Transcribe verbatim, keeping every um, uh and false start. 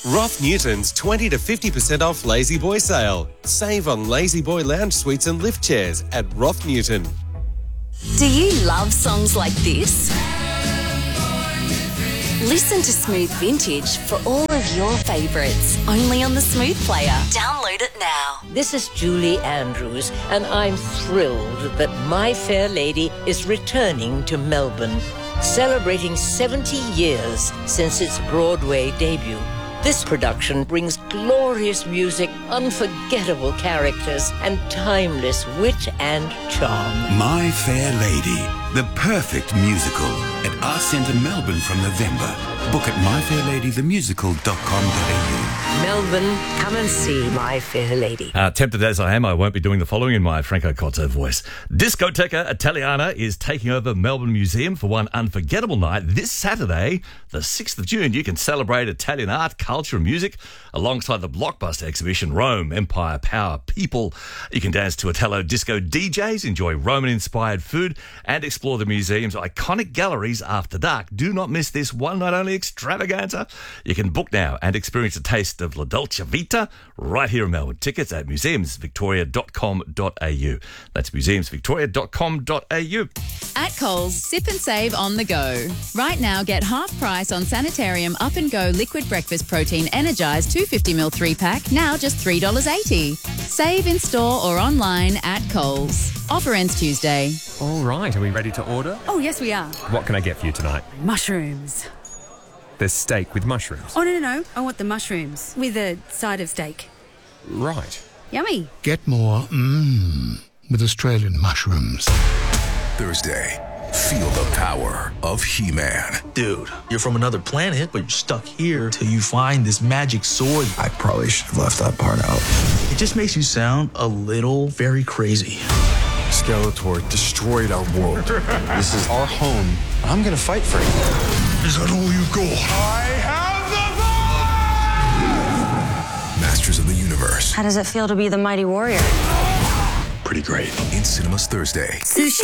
Roth Newton's twenty to fifty percent off Lazy Boy sale. Save on Lazy Boy lounge suites and lift chairs at Roth Newton. Do you love songs like this? Listen to Smooth Vintage for all of your favourites, only on the Smooth Player. Download it now. This is Julie Andrews, and I'm thrilled that My Fair Lady is returning to Melbourne, celebrating seventy years since its Broadway debut. This production brings glorious music, unforgettable characters, and timeless wit and charm. My Fair Lady, the perfect musical at Arts Centre Melbourne from November. Book at my fair lady the musical dot com dot a u. Melbourne, come and see My Fair Lady. Uh, tempted as I am, I won't be doing the following in my Franco Cotto voice. Discoteca Italiana is taking over Melbourne Museum for one unforgettable night this Saturday, the sixth of June. You can celebrate Italian art, culture and music alongside the blockbuster exhibition Rome, Empire, Power, People. You can dance to Italo disco D Js, enjoy Roman-inspired food and explore the museum's iconic galleries after dark. Do not miss this one-night-only extravaganza. You can book now and experience a taste of La Dolce Vita right here in Melbourne. Tickets at museums victoria dot com dot a u. That's museums victoria dot com dot a u. At Coles, sip and save on the go. Right now, get half price on Sanitarium Up and Go Liquid Breakfast Protein Energised two hundred fifty milliliter three pack, now just three dollars eighty. Save in store or online at Coles. Offer ends Tuesday. All right, are we ready to order? Oh, yes, we are. What can I get for you tonight? Mushrooms. There's steak with mushrooms. Oh, no, no, no. I want the mushrooms with a side of steak. Right. Yummy. Get more mmm with Australian mushrooms. Thursday, feel the power of He-Man. Dude, you're from another planet, but you're stuck here till you find this magic sword. I probably should have left that part out. It just makes you sound a little very crazy. Skeletor destroyed our world. This is our home. I'm gonna fight for it. Is that all you got? I have the power! Masters of the Universe. How does it feel to be the mighty warrior? Pretty great. In cinemas Thursday. Sushi.